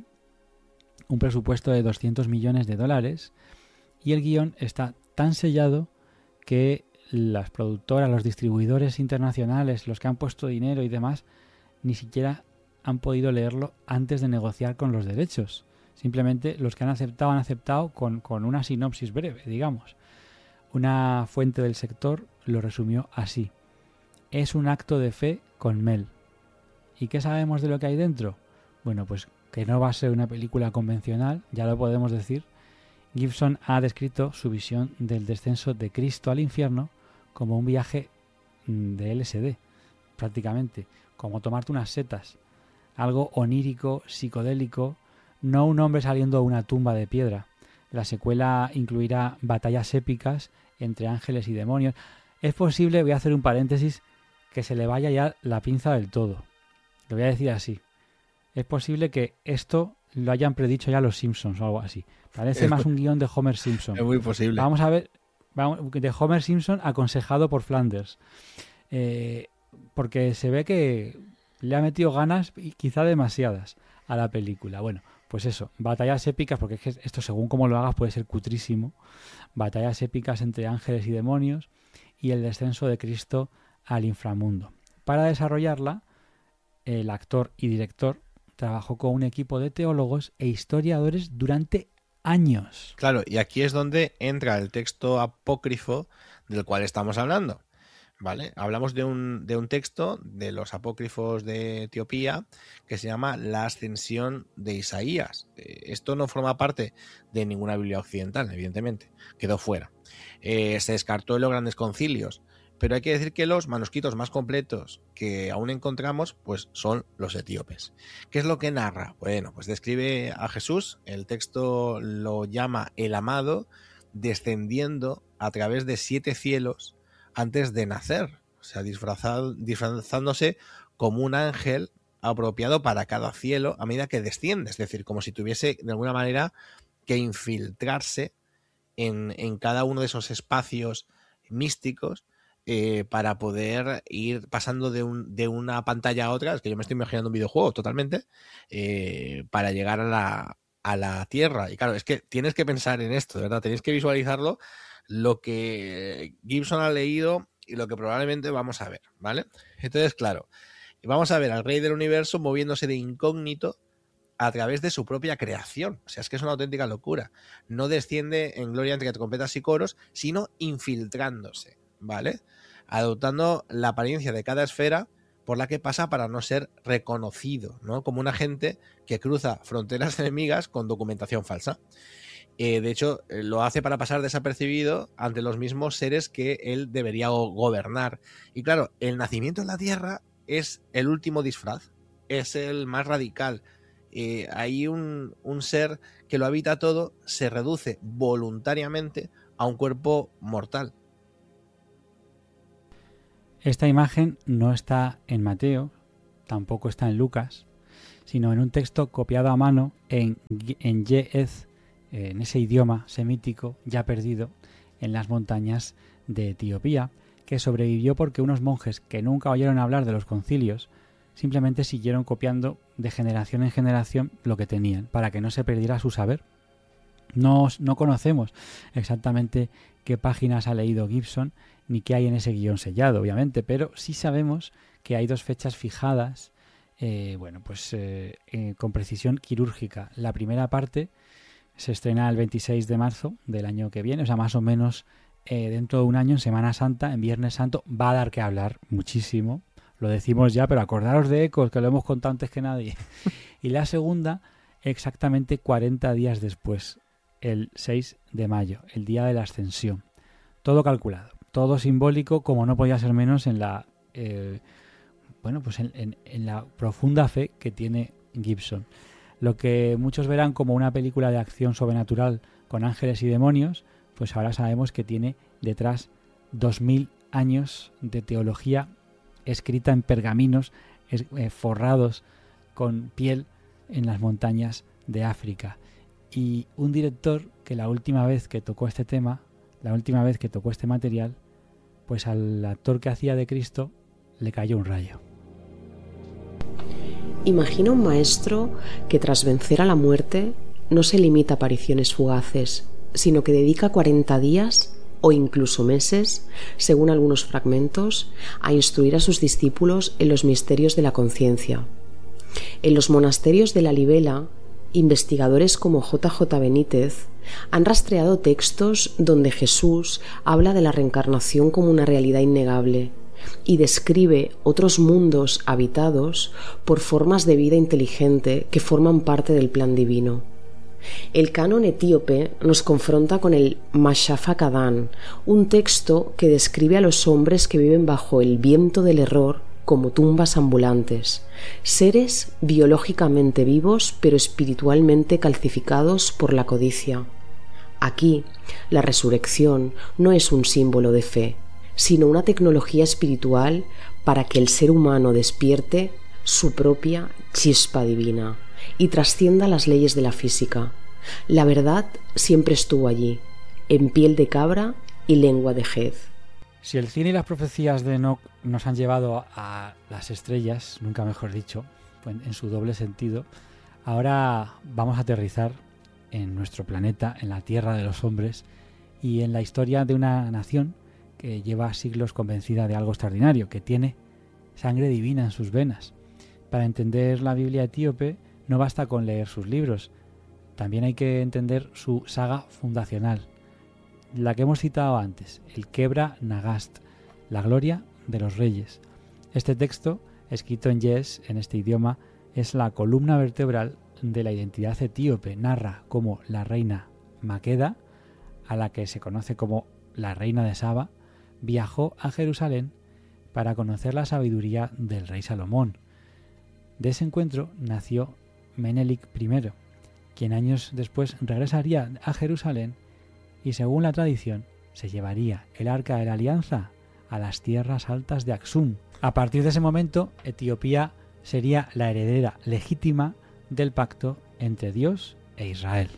Un presupuesto de doscientos millones de dólares. Y el guión está tan sellado que las productoras, los distribuidores internacionales, los que han puesto dinero y demás, ni siquiera han podido leerlo antes de negociar con los derechos. Simplemente los que han aceptado han aceptado con, con una sinopsis breve, digamos. Una fuente del sector lo resumió así: es un acto de fe con Mel. ¿Y qué sabemos de lo que hay dentro? Bueno, pues que no va a ser una película convencional, ya lo podemos decir. Gibson ha descrito su visión del descenso de Cristo al infierno como un viaje de L S D, prácticamente, como tomarte unas setas, algo onírico, psicodélico, no un hombre saliendo de una tumba de piedra. La secuela incluirá batallas épicas entre ángeles y demonios. Es posible, voy a hacer un paréntesis, que se le vaya ya la pinza del todo. Lo voy a decir así. Es posible que esto lo hayan predicho ya los Simpsons o algo así. Parece es más un guión de Homer Simpson. Es muy posible. Vamos a ver, vamos, de Homer Simpson aconsejado por Flanders. Eh, porque se ve que le ha metido ganas, y quizá demasiadas, a la película. Bueno, pues eso, batallas épicas, porque es que esto según como lo hagas puede ser cutrísimo. Batallas épicas entre ángeles y demonios y el descenso de Cristo al inframundo. Para desarrollarla, el actor y director trabajó con un equipo de teólogos e historiadores durante años. Claro, y aquí es donde entra el texto apócrifo del cual estamos hablando. ¿Vale? Hablamos de un, de un texto de los apócrifos de Etiopía que se llama La Ascensión de Isaías. Esto no forma parte de ninguna Biblia occidental, evidentemente, quedó fuera. Eh, se descartó en los grandes concilios, pero hay que decir que los manuscritos más completos que aún encontramos pues son los etíopes. ¿Qué es lo que narra? Bueno, pues describe a Jesús, el texto lo llama el amado, descendiendo a través de siete cielos antes de nacer, o sea, disfrazado, disfrazándose como un ángel apropiado para cada cielo a medida que desciende, es decir, como si tuviese de alguna manera que infiltrarse en, en cada uno de esos espacios místicos eh, para poder ir pasando de, un, de una pantalla a otra, es que yo me estoy imaginando un videojuego totalmente, eh, para llegar a la, a la Tierra. Y claro, es que tienes que pensar en esto, ¿verdad? Tenéis que visualizarlo, lo que Gibson ha leído y lo que probablemente vamos a ver, ¿vale? Entonces, claro, vamos a ver al Rey del Universo moviéndose de incógnito a través de su propia creación. O sea, es que es una auténtica locura. No desciende en gloria entre trompetas y coros, sino infiltrándose, ¿vale? Adoptando la apariencia de cada esfera por la que pasa para no ser reconocido, ¿no? Como un agente que cruza fronteras enemigas con documentación falsa. Eh, de hecho, eh, lo hace para pasar desapercibido ante los mismos seres que él debería go- gobernar. Y claro, el nacimiento en la Tierra es el último disfraz, es el más radical. Eh, hay un, un ser que lo habita todo, se reduce voluntariamente a un cuerpo mortal. Esta imagen no está en Mateo, tampoco está en Lucas, sino en un texto copiado a mano en, en Ge'ez, en ese idioma semítico ya perdido en las montañas de Etiopía, que sobrevivió porque unos monjes que nunca oyeron hablar de los concilios simplemente siguieron copiando de generación en generación lo que tenían, para que no se perdiera su saber. No, no conocemos exactamente qué páginas ha leído Gibson ni qué hay en ese guión sellado, obviamente, pero sí sabemos que hay dos fechas fijadas, eh, bueno, pues eh, eh, con precisión quirúrgica. La primera parte se estrena el veintiséis de marzo del año que viene, o sea, más o menos eh, dentro de un año, en Semana Santa, en Viernes Santo, va a dar que hablar muchísimo. Lo decimos ya, pero acordaros de Ecos, que lo hemos contado antes que nadie. Y la segunda, exactamente cuarenta días después, el seis de mayo, el día de la Ascensión. Todo calculado, todo simbólico, como no podía ser menos en la, eh, bueno, pues en, en, en la profunda fe que tiene Gibson. Lo que muchos verán como una película de acción sobrenatural con ángeles y demonios, pues ahora sabemos que tiene detrás dos mil años de teología escrita en pergaminos es, eh, forrados con piel en las montañas de África. Y un director que la última vez que tocó este tema, la última vez que tocó este material, pues al actor que hacía de Cristo le cayó un rayo. Imagina un maestro que tras vencer a la muerte no se limita a apariciones fugaces, sino que dedica cuarenta días o incluso meses, según algunos fragmentos, a instruir a sus discípulos en los misterios de la conciencia. En los monasterios de la Libela, investigadores como J J Benítez han rastreado textos donde Jesús habla de la reencarnación como una realidad innegable y describe otros mundos habitados por formas de vida inteligente que forman parte del plan divino. El canon etíope nos confronta con el Mashafa Kadán, un texto que describe a los hombres que viven bajo el viento del error como tumbas ambulantes, seres biológicamente vivos pero espiritualmente calcificados por la codicia. Aquí, la resurrección no es un símbolo de fe, sino una tecnología espiritual para que el ser humano despierte su propia chispa divina y trascienda las leyes de la física. La verdad siempre estuvo allí, en piel de cabra y lengua de hez. Si el cine y las profecías de Enoch nos han llevado a las estrellas, nunca mejor dicho, pues en su doble sentido, ahora vamos a aterrizar en nuestro planeta, en la tierra de los hombres y en la historia de una nación que lleva siglos convencida de algo extraordinario, que tiene sangre divina en sus venas. Para entender la Biblia etíope no basta con leer sus libros, también hay que entender su saga fundacional, la que hemos citado antes, el Kebra Nagast, la gloria de los reyes. Este texto, escrito en Ge'ez, en este idioma, es la columna vertebral de la identidad etíope. Narra cómo la reina Maqueda, a la que se conoce como la reina de Saba, viajó a Jerusalén para conocer la sabiduría del rey Salomón. De ese encuentro nació Menelik I, quien años después regresaría a Jerusalén y, según la tradición, se llevaría el Arca de la Alianza a las tierras altas de Aksum. A partir de ese momento, Etiopía sería la heredera legítima del pacto entre Dios e Israel.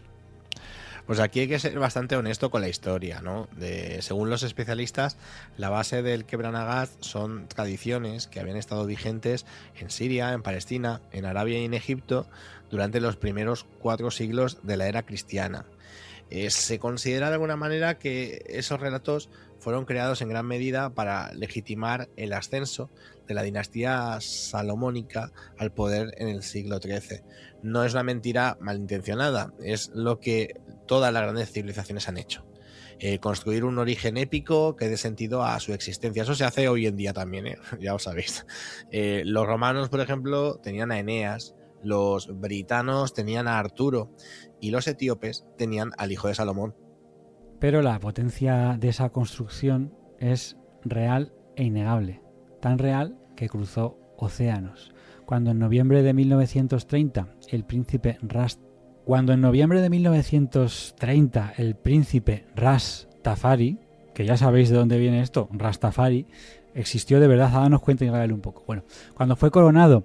Pues aquí hay que ser bastante honesto con la historia, ¿no? De, según los especialistas, la base del Kebra Nagast son tradiciones que habían estado vigentes en Siria, en Palestina, en Arabia y en Egipto durante los primeros cuatro siglos de la era cristiana. Eh, se considera de alguna manera que esos relatos fueron creados en gran medida para legitimar el ascenso de la dinastía salomónica al poder en el siglo trece. No es una mentira malintencionada, es lo que todas las grandes civilizaciones han hecho. Eh, construir un origen épico que dé sentido a su existencia. Eso se hace hoy en día también, ¿eh? Ya lo sabéis. Eh, los romanos, por ejemplo, tenían a Eneas los britanos tenían a Arturo y los etíopes tenían al hijo de Salomón. Pero la potencia de esa construcción es real e innegable, tan real que cruzó océanos. Cuando en noviembre de mil novecientos treinta el príncipe Ras Cuando en noviembre de mil novecientos treinta el príncipe Ras Tafari, que ya sabéis de dónde viene esto, Rastafari, existió de verdad, danos cuenta y hágale un poco. Bueno, cuando fue coronado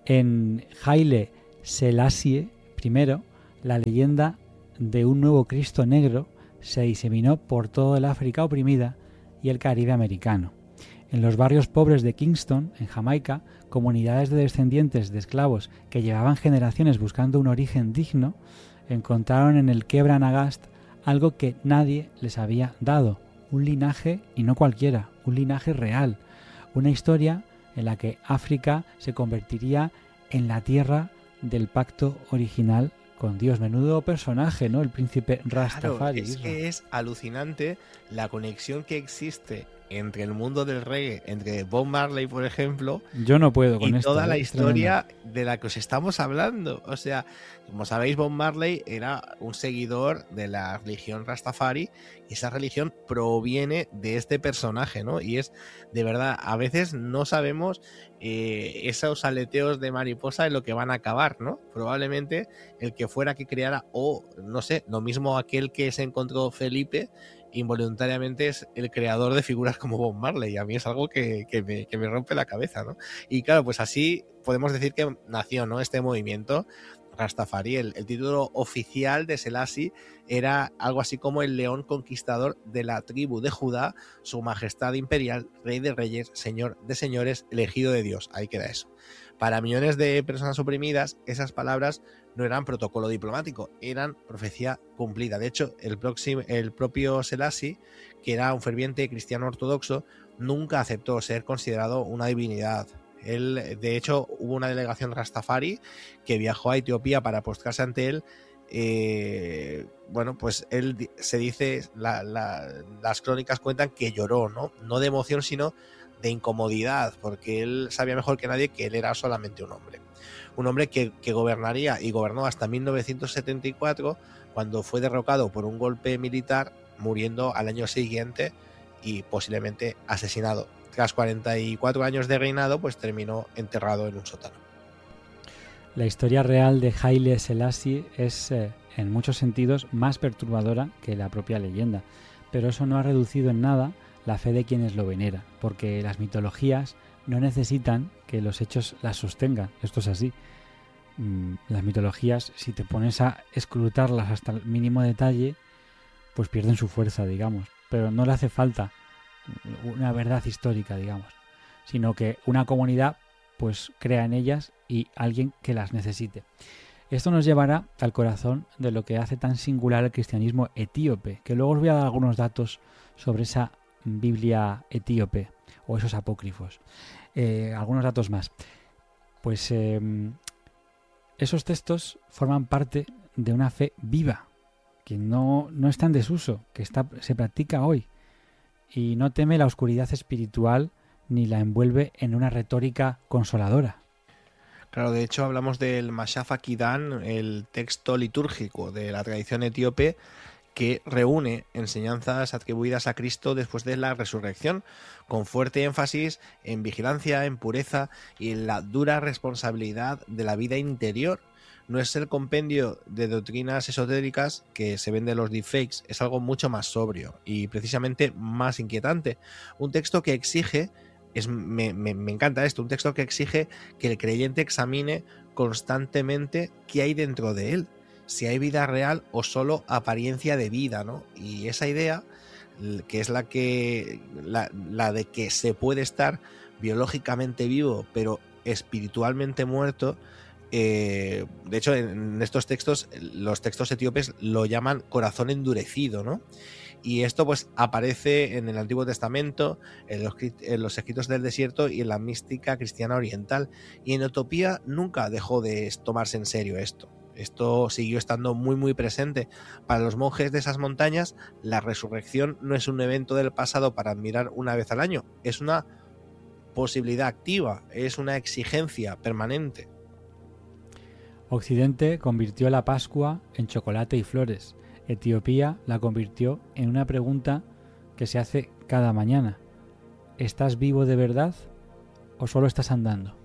en Haile Selassie I, la leyenda de un nuevo Cristo negro se diseminó por todo el África oprimida y el Caribe americano. En los barrios pobres de Kingston, en Jamaica, comunidades de descendientes de esclavos que llevaban generaciones buscando un origen digno, encontraron en el Quebra Nagast algo que nadie les había dado, un linaje, y no cualquiera, un linaje real, una historia en la que África se convertiría en la tierra del pacto original con Dios. Menudo personaje, ¿no? El príncipe Rastafari. Claro, es que es alucinante la conexión que existe entre el mundo del reggae, entre Bob Marley, por ejemplo, yo no puedo con y esto, toda ¿eh? la Es historia tremendo. de la que os estamos hablando. O sea, como sabéis, Bob Marley era un seguidor de la religión Rastafari y esa religión proviene de este personaje, ¿no? Y es, de verdad, a veces no sabemos eh, esos aleteos de mariposa en lo que van a acabar, ¿no? Probablemente el que fuera que creara, o no sé, lo mismo aquel que se encontró Felipe, involuntariamente es el creador de figuras como Bob Marley, y a mí es algo que, que, me, que me rompe la cabeza, ¿no? Y claro, pues así podemos decir que nació, ¿no?, este movimiento Rastafari. El, el título oficial de Selassie era algo así como el león conquistador de la tribu de Judá, su majestad imperial, rey de reyes, señor de señores, elegido de Dios. Ahí queda eso. Para millones de personas oprimidas, esas palabras no eran protocolo diplomático, eran profecía cumplida. De hecho, el, próximo, el propio Selassie, que era un ferviente cristiano ortodoxo, nunca aceptó ser considerado una divinidad. Él, de hecho, hubo una delegación Rastafari que viajó a Etiopía para postrarse ante él. Eh, bueno, pues él se dice, la, la, las crónicas cuentan que lloró, ¿no? No de emoción, sino de incomodidad, porque él sabía mejor que nadie que él era solamente un hombre. Un hombre que, que gobernaría y gobernó hasta mil novecientos setenta y cuatro, cuando fue derrocado por un golpe militar, muriendo al año siguiente y posiblemente asesinado. Tras cuarenta y cuatro años de reinado, pues terminó enterrado en un sótano. La historia real de Haile Selassie es, eh, en muchos sentidos, más perturbadora que la propia leyenda, pero eso no ha reducido en nada la fe de quienes lo veneran, porque las mitologías no necesitan que los hechos las sostengan. Esto es así. Las mitologías, si te pones a escrutarlas hasta el mínimo detalle, pues pierden su fuerza, digamos. Pero no le hace falta una verdad histórica, digamos, sino que una comunidad pues crea en ellas y alguien que las necesite. Esto nos llevará al corazón de lo que hace tan singular el cristianismo etíope, que luego os voy a dar algunos datos sobre esa Biblia etíope o esos apócrifos. Eh, algunos datos más. Pues eh, esos textos forman parte de una fe viva, que no, no está en desuso, que está, se practica hoy y no teme la oscuridad espiritual ni la envuelve en una retórica consoladora. Claro, de hecho hablamos del Mashafa Kidan, el texto litúrgico de la tradición etíope, que reúne enseñanzas atribuidas a Cristo después de la resurrección, con fuerte énfasis en vigilancia, en pureza y en la dura responsabilidad de la vida interior. No es el compendio de doctrinas esotéricas que se ven de los deepfakes, es algo mucho más sobrio y precisamente más inquietante. Un texto que exige, es, me, me, me encanta esto, un texto que exige que el creyente examine constantemente qué hay dentro de él, si hay vida real o solo apariencia de vida, ¿no? Y esa idea, que es la que la, la de que se puede estar biológicamente vivo pero espiritualmente muerto, eh, de hecho en estos textos, los textos etíopes lo llaman corazón endurecido, ¿no? Y esto pues aparece en el Antiguo Testamento, en los, en los escritos del desierto y en la mística cristiana oriental, y en Etiopía nunca dejó de tomarse en serio esto. Esto siguió estando muy muy presente. Para los monjes de esas montañas, la resurrección no es un evento del pasado para admirar una vez al año, es una posibilidad activa, es una exigencia permanente. Occidente convirtió la Pascua en chocolate y flores. Etiopía la convirtió en una pregunta que se hace cada mañana. ¿Estás vivo de verdad o solo estás andando?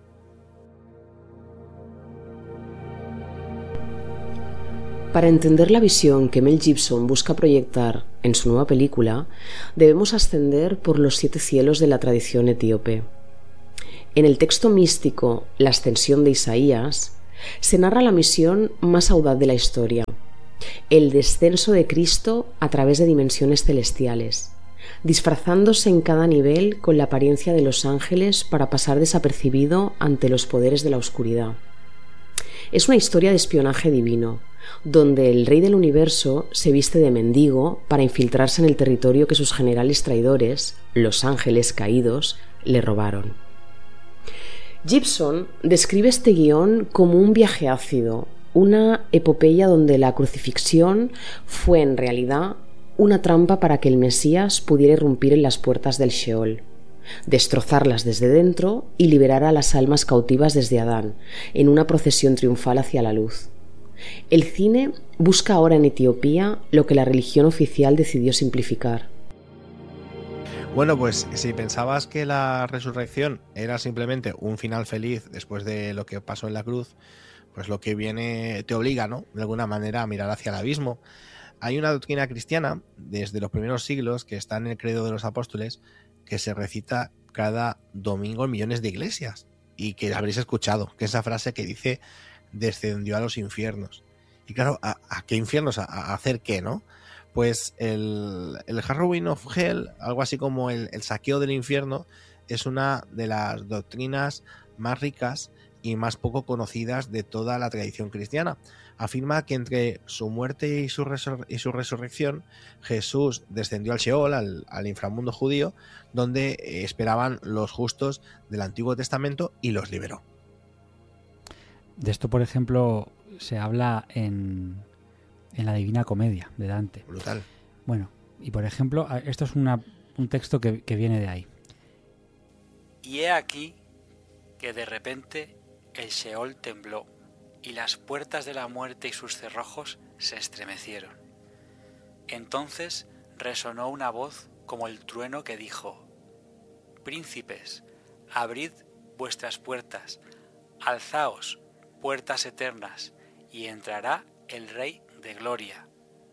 Para entender la visión que Mel Gibson busca proyectar en su nueva película, debemos ascender por los siete cielos de la tradición etíope. En el texto místico La Ascensión de Isaías, se narra la misión más audaz de la historia, el descenso de Cristo a través de dimensiones celestiales, disfrazándose en cada nivel con la apariencia de los ángeles para pasar desapercibido ante los poderes de la oscuridad. Es una historia de espionaje divino, donde el rey del universo se viste de mendigo para infiltrarse en el territorio que sus generales traidores, los ángeles caídos, le robaron. Gibson describe este guión como un viaje ácido, una epopeya donde la crucifixión fue en realidad una trampa para que el Mesías pudiera irrumpir en las puertas del Sheol, destrozarlas desde dentro y liberar a las almas cautivas desde Adán, en una procesión triunfal hacia la luz. El cine busca ahora en Etiopía lo que la religión oficial decidió simplificar. Bueno, pues si pensabas que la resurrección era simplemente un final feliz después de lo que pasó en la cruz, pues lo que viene te obliga, ¿no?, de alguna manera a mirar hacia el abismo. Hay una doctrina cristiana desde los primeros siglos que está en el credo de los apóstoles, que se recita cada domingo en millones de iglesias y que habréis escuchado, que es esa frase que dice descendió a los infiernos. Y claro, ¿a, a qué infiernos? ¿A, a hacer qué, no? Pues el, el Harrowing of Hell, algo así como el, el saqueo del infierno, es una de las doctrinas más ricas y más poco conocidas de toda la tradición cristiana. Afirma que entre su muerte y su, resur- y su resurrección, Jesús descendió al Sheol, al, al inframundo judío, donde esperaban los justos del Antiguo Testamento, y los liberó. De esto, por ejemplo, se habla en, en la Divina Comedia de Dante. Brutal. Bueno, y por ejemplo, esto es una, un texto que, que viene de ahí. Y he aquí que de repente el Sheol tembló, y las puertas de la muerte y sus cerrojos se estremecieron. Entonces resonó una voz como el trueno que dijo: Príncipes, abrid vuestras puertas, alzaos, puertas eternas, y entrará el Rey de Gloria.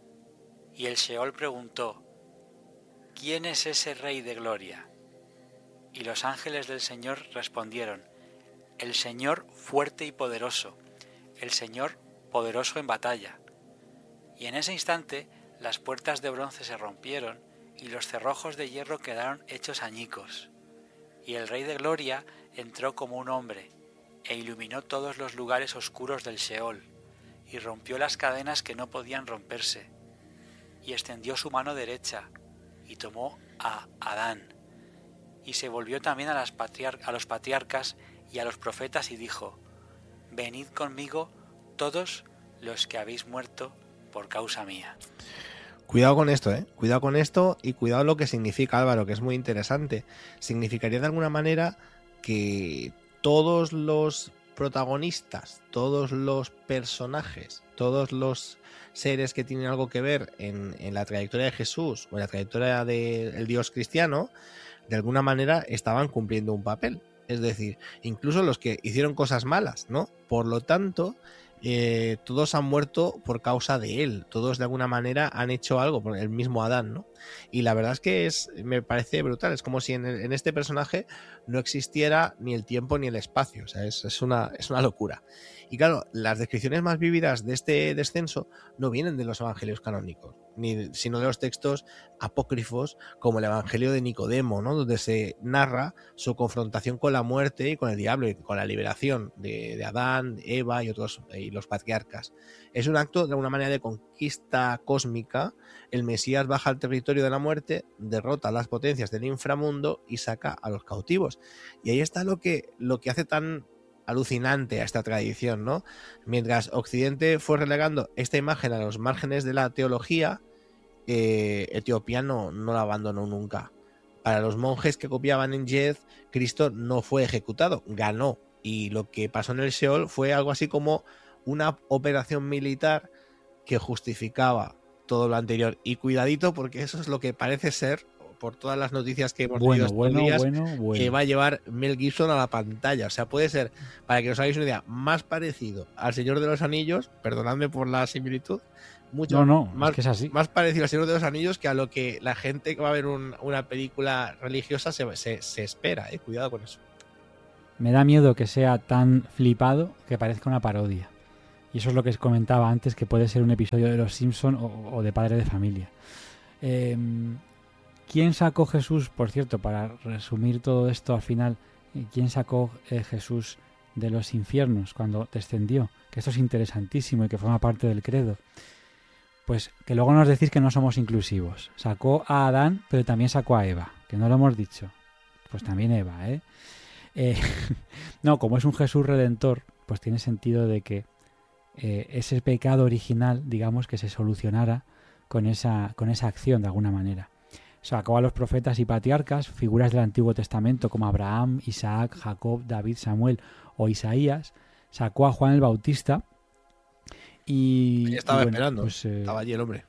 Y el Sheol preguntó: ¿Quién es ese Rey de Gloria? Y los ángeles del Señor respondieron: El Señor fuerte y poderoso, el Señor poderoso en batalla. Y en ese instante las puertas de bronce se rompieron y los cerrojos de hierro quedaron hechos añicos. Y el Rey de Gloria entró como un hombre e iluminó todos los lugares oscuros del Sheol, y rompió las cadenas que no podían romperse, y extendió su mano derecha, y tomó a Adán, y se volvió también a, las patriar- a los patriarcas y a los profetas, y dijo: Venid conmigo todos los que habéis muerto por causa mía. Cuidado con esto, ¿eh? Cuidado con esto y cuidado lo que significa, Álvaro, que es muy interesante. Significaría de alguna manera que todos los protagonistas, todos los personajes, todos los seres que tienen algo que ver en, en la trayectoria de Jesús o en la trayectoria del Dios cristiano, de alguna manera estaban cumpliendo un papel. Es decir, incluso los que hicieron cosas malas, ¿no? Por lo tanto, eh, todos han muerto por causa de él. Todos de alguna manera han hecho algo por el mismo Adán, ¿no? Y la verdad es que es, me parece brutal. Es como si en, en este personaje no existiera ni el tiempo ni el espacio. O sea, es, es, una, es una locura. Y claro, las descripciones más vívidas de este descenso no vienen de los evangelios canónicos, ni, sino de los textos apócrifos, como el Evangelio de Nicodemo, ¿no?, donde se narra su confrontación con la muerte y con el diablo y con la liberación de, de Adán, de Eva y otros y los patriarcas. Es un acto de alguna manera de conquista cósmica. El Mesías baja al territorio de la muerte, derrota a las potencias del inframundo y saca a los cautivos. Y ahí está lo que, lo que hace tan alucinante a esta tradición, ¿no? Mientras Occidente fue relegando esta imagen a los márgenes de la teología, eh, Etiopía no, no la abandonó nunca. Para los monjes que copiaban en Yez, Cristo no fue ejecutado, ganó. Y lo que pasó en el Sheol fue algo así como una operación militar que justificaba todo lo anterior. Y cuidadito, porque eso es lo que parece ser, por todas las noticias que hemos bueno, leído estos bueno, días, bueno, bueno. que va a llevar Mel Gibson a la pantalla. O sea, puede ser, para que os hagáis una idea, más parecido al Señor de los Anillos, perdonadme por la similitud, mucho no, no, más, es que es así. más parecido al Señor de los Anillos que a lo que la gente que va a ver un, una película religiosa se, se, se espera. Eh. Cuidado con eso. Me da miedo que sea tan flipado que parezca una parodia. Y eso es lo que os comentaba antes, que puede ser un episodio de Los Simpson o, o de Padre de Familia. Eh, ¿Quién sacó Jesús, por cierto, para resumir todo esto al final, quién sacó eh, Jesús de los infiernos cuando descendió? Que esto es interesantísimo y que forma parte del credo. Pues que luego nos decís que no somos inclusivos. Sacó a Adán, pero también sacó a Eva, que no lo hemos dicho. Pues también Eva, ¿eh? eh no, como es un Jesús redentor, pues tiene sentido de que eh, ese pecado original, digamos, que se solucionara con esa, con esa acción de alguna manera. Sacó a los profetas y patriarcas, figuras del Antiguo Testamento como Abraham, Isaac, Jacob, David, Samuel o Isaías. Sacó a Juan el Bautista y... Ahí estaba y bueno, esperando, pues, eh, estaba allí el hombre.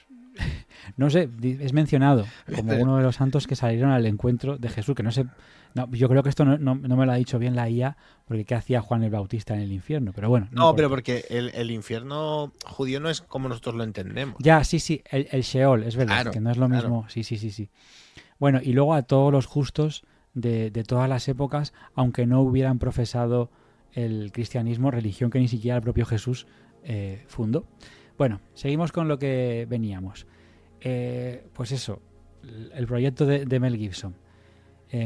No sé, es mencionado como uno de los santos que salieron al encuentro de Jesús, que no sé... No, yo creo que esto no, no, no me lo ha dicho bien la I A, porque ¿qué hacía Juan el Bautista en el infierno? Pero bueno. No, no pero porque el, el infierno judío no es como nosotros lo entendemos. Ya, sí, sí, el, el Sheol, es verdad, claro, que no es lo claro. mismo. Sí, sí, sí, sí. Bueno, y luego a todos los justos de, de todas las épocas, aunque no hubieran profesado el cristianismo, religión que ni siquiera el propio Jesús eh, fundó. Bueno, seguimos con lo que veníamos. Eh, pues eso, el proyecto de, de Mel Gibson. Eh,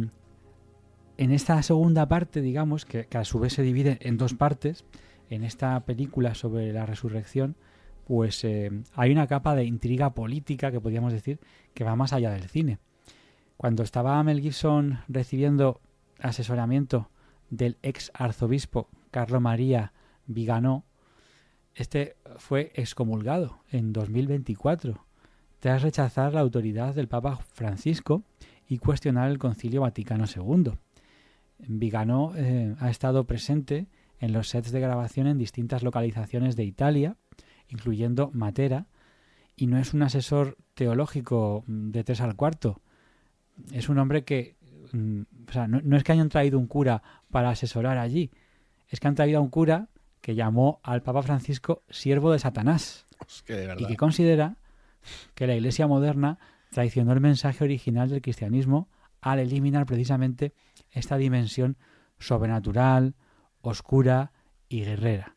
en esta segunda parte, digamos, que, que a su vez se divide en dos partes, en esta película sobre la resurrección, pues eh, hay una capa de intriga política, que podríamos decir, que va más allá del cine. Cuando estaba Mel Gibson recibiendo asesoramiento del ex arzobispo Carlo María Viganò, este fue excomulgado en dos mil veinticuatro, tras rechazar la autoridad del Papa Francisco y cuestionar el Concilio Vaticano segundo. Viganò eh, ha estado presente en los sets de grabación en distintas localizaciones de Italia, incluyendo Matera, y no es un asesor teológico de tres al cuarto. Es un hombre que... Mm, o sea, no, no es que hayan traído un cura para asesorar allí, es que han traído a un cura que llamó al Papa Francisco siervo de Satanás, es que de verdad. y que considera que la Iglesia moderna traicionó el mensaje original del cristianismo al eliminar precisamente esta dimensión sobrenatural, oscura y guerrera.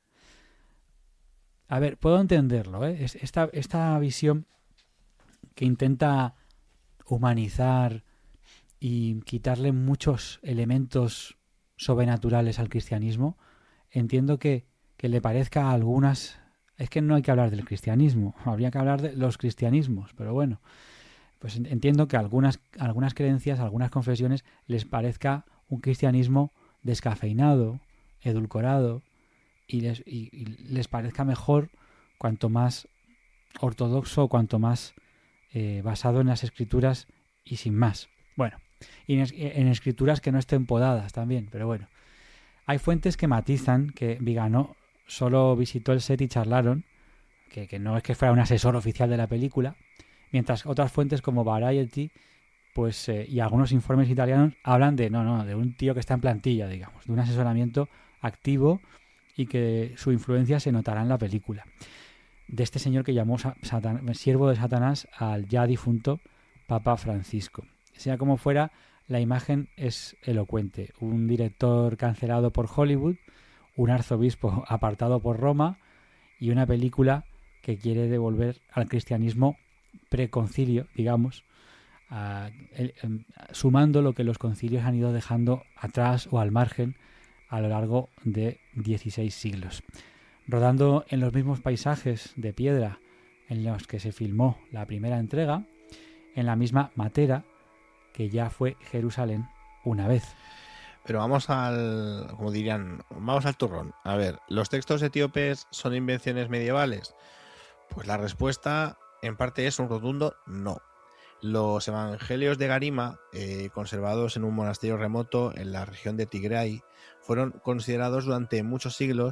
A ver, puedo entenderlo, ¿eh? Esta, esta visión que intenta humanizar y quitarle muchos elementos sobrenaturales al cristianismo, entiendo que, que le parezca a algunas... Es que no hay que hablar del cristianismo, habría que hablar de los cristianismos, pero bueno, pues entiendo que a algunas, algunas creencias, a algunas confesiones les parezca un cristianismo descafeinado, edulcorado, y les, y, y les parezca mejor cuanto más ortodoxo, cuanto más eh, basado en las escrituras y sin más. Bueno, y en, en escrituras que no estén podadas también, pero bueno. Hay fuentes que matizan que Viganò solo visitó el set y charlaron, que, que no es que fuera un asesor oficial de la película, mientras otras fuentes como Variety pues eh, y algunos informes italianos hablan de no, no, de un tío que está en plantilla, digamos, de un asesoramiento activo y que su influencia se notará en la película. De este señor que llamó Satan, siervo de Satanás al ya difunto Papa Francisco. Sea como fuera, la imagen es elocuente. Un director cancelado por Hollywood, un arzobispo apartado por Roma y una película que quiere devolver al cristianismo preconcilio, digamos, a, el, a, sumando lo que los concilios han ido dejando atrás o al margen a lo largo de dieciséis siglos. Rodando en los mismos paisajes de piedra en los que se filmó la primera entrega, en la misma Matera, que ya fue Jerusalén una vez. Pero vamos al, como dirían, vamos al turrón. A ver, ¿los textos etíopes son invenciones medievales? Pues la respuesta en parte es un rotundo no. Los evangelios de Garima, eh, conservados en un monasterio remoto en la región de Tigray, fueron considerados durante muchos siglos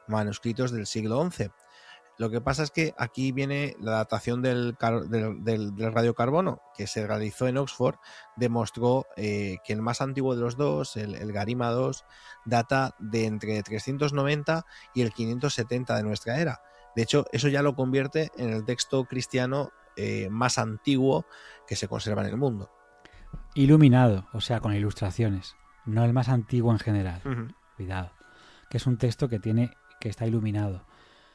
manuscritos del siglo once. Lo que pasa es que aquí viene la datación del, del, del, del radiocarbono que se realizó en Oxford, demostró eh, que el más antiguo de los dos, el, el Garima dos, data de entre trescientos noventa y el quinientos setenta de nuestra era. De hecho, eso ya lo convierte en el texto cristiano eh, más antiguo que se conserva en el mundo. Iluminado, o sea, con ilustraciones, no el más antiguo en general. Uh-huh. Cuidado, que es un texto que tiene, que está iluminado.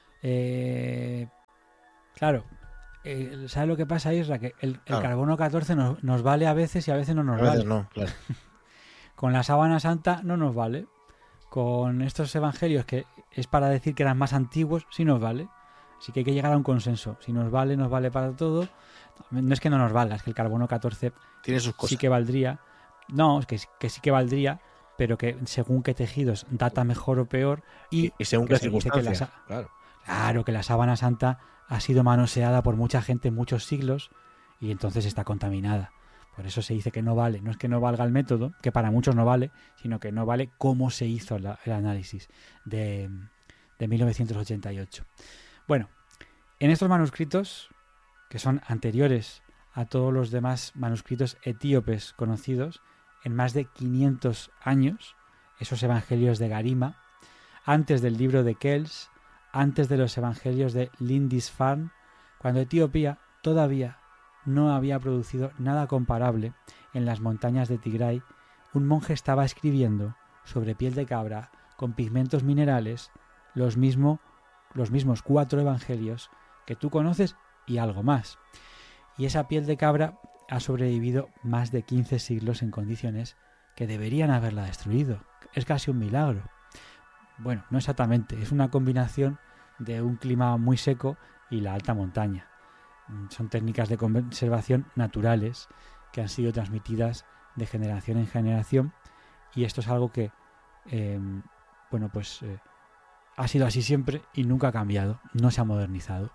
Eh, claro, eh, ¿sabes lo que pasa, Isra? Que el, el claro. carbono catorce nos, nos vale a veces y a veces no nos a veces vale. No, claro. Con la sábana santa no nos vale. Con estos evangelios, que es para decir que eran más antiguos, sí nos vale. Así que hay que llegar a un consenso. Si nos vale, nos vale para todo. No es que no nos valga, es que el carbono catorce tiene sus cosas. Sí que valdría. No, es que, que sí que valdría, pero que según qué tejidos data mejor o peor. Y, y, y según qué circunstancias. La, claro. Claro, que la sábana santa ha sido manoseada por mucha gente en muchos siglos y entonces está contaminada. Por eso se dice que no vale. No es que no valga el método, que para muchos no vale, sino que no vale cómo se hizo la, el análisis de, de mil novecientos ochenta y ocho. Bueno, en estos manuscritos, que son anteriores a todos los demás manuscritos etíopes conocidos, en más de quinientos años, esos evangelios de Garima, antes del libro de Kells, antes de los evangelios de Lindisfarne, cuando Etiopía todavía no había producido nada comparable en las montañas de Tigray, un monje estaba escribiendo sobre piel de cabra con pigmentos minerales los, mismo, los mismos cuatro evangelios que tú conoces y algo más. Y esa piel de cabra ha sobrevivido más de quince siglos en condiciones que deberían haberla destruido. Es casi un milagro. Bueno, no exactamente, es una combinación de un clima muy seco y la alta montaña. Son técnicas de conservación naturales que han sido transmitidas de generación en generación y esto es algo que, eh, bueno, pues eh, ha sido así siempre y nunca ha cambiado, no se ha modernizado.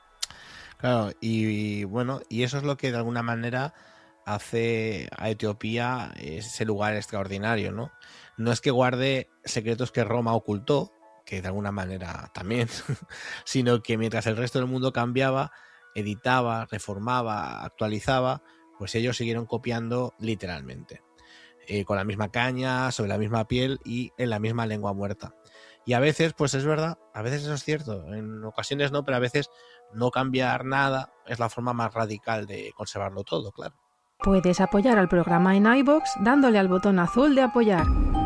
Claro, y, y bueno, y eso es lo que de alguna manera hace a Etiopía ese lugar extraordinario, ¿no? No es que guarde secretos que Roma ocultó, que de alguna manera también, sino que mientras el resto del mundo cambiaba, editaba, reformaba, actualizaba, pues ellos siguieron copiando literalmente, eh, con la misma caña, sobre la misma piel y en la misma lengua muerta. Y a veces, pues es verdad, a veces eso es cierto, en ocasiones no, pero a veces no cambiar nada es la forma más radical de conservarlo todo, claro. Puedes apoyar al programa en iVoox dándole al botón azul de apoyar.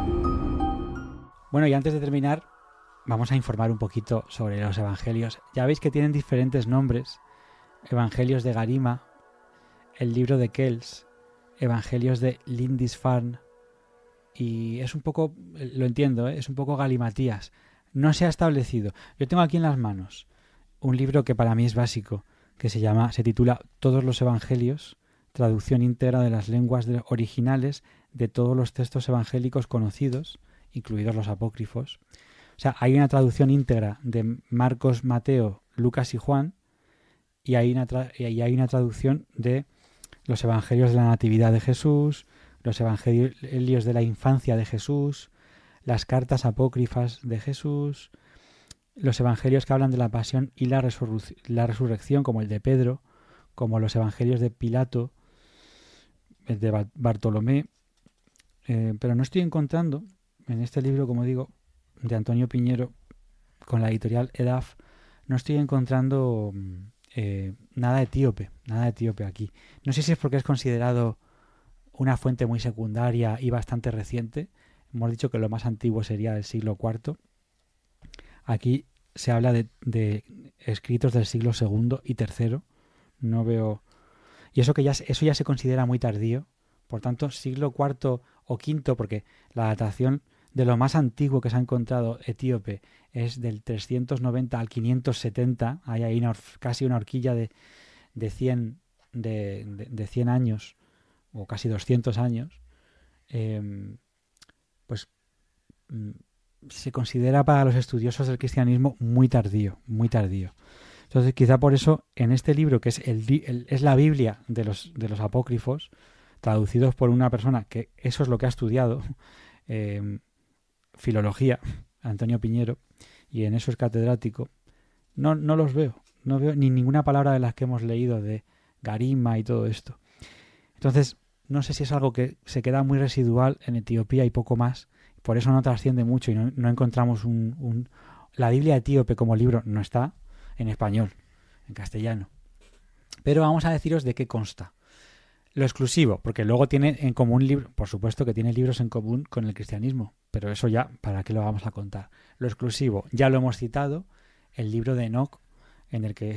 Bueno, y antes de terminar, vamos a informar un poquito sobre los evangelios. Ya veis que tienen diferentes nombres. Evangelios de Garima, el libro de Kells, evangelios de Lindisfarne. Y es un poco, lo entiendo, ¿eh? Es un poco galimatías. No se ha establecido. Yo tengo aquí en las manos un libro que para mí es básico, que se llama, se titula Todos los evangelios, traducción íntegra de las lenguas de, originales de todos los textos evangélicos conocidos, incluidos los apócrifos. O sea, hay una traducción íntegra de Marcos, Mateo, Lucas y Juan, y hay una, tra- y hay una traducción de los evangelios de la Natividad de Jesús, los evangelios de la infancia de Jesús, las cartas apócrifas de Jesús, los evangelios que hablan de la pasión y la, resurru- la resurrección, como el de Pedro, como los evangelios de Pilato, el de Bartolomé, eh, pero no estoy encontrando en este libro, como digo, de Antonio Piñero, con la editorial EDAF, no estoy encontrando eh, nada etíope, nada etíope aquí. No sé si es porque es considerado una fuente muy secundaria y bastante reciente. Hemos dicho que lo más antiguo sería del siglo cuarto. Aquí se habla de, de escritos del siglo segundo y tercero. No veo... Y eso que ya eso ya se considera muy tardío. Por tanto, siglo cuarto o quinto, porque la datación de lo más antiguo que se ha encontrado etíope es del trescientos noventa al quinientos setenta. Hay ahí una, casi una horquilla de, de, cien, de, de, de cien años, o casi doscientos años. Eh, pues mm, se considera para los estudiosos del cristianismo muy tardío, muy tardío. Entonces, quizá por eso, en este libro, que es, el, el, es la Biblia de los, de los apócrifos, traducidos por una persona que eso es lo que ha estudiado, eh, filología, Antonio Piñero, y en eso es catedrático, no, no los veo. No veo ni ninguna palabra de las que hemos leído de Garima y todo esto. Entonces, no sé si es algo que se queda muy residual en Etiopía y poco más. Por eso no trasciende mucho y no, no encontramos un, un... La Biblia etíope como libro no está en español, en castellano. Pero vamos a deciros de qué consta. Lo exclusivo, porque luego tiene en común libros, por supuesto que tiene libros en común con el cristianismo, pero eso ya, ¿para qué lo vamos a contar? Lo exclusivo, ya lo hemos citado, el libro de Enoc, en el que